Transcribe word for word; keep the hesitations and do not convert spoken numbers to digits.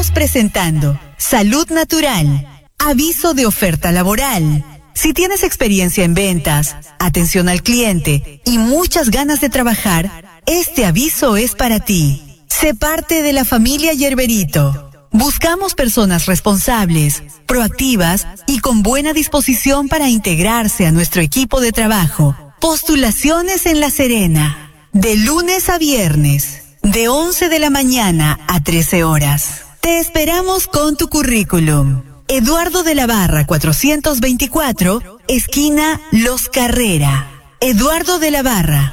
Estamos presentando Salud Natural. Aviso de oferta laboral. Si tienes experiencia en ventas, atención al cliente y muchas ganas de trabajar, este aviso es para ti. Sé parte de la familia Yerberito. Buscamos personas responsables, proactivas y con buena disposición para integrarse a nuestro equipo de trabajo. Postulaciones en La Serena. De lunes a viernes, de once de la mañana a trece horas. Te esperamos con tu currículum. Eduardo de la Barra cuatrocientos veinticuatro, esquina Los Carrera. Eduardo de la Barra.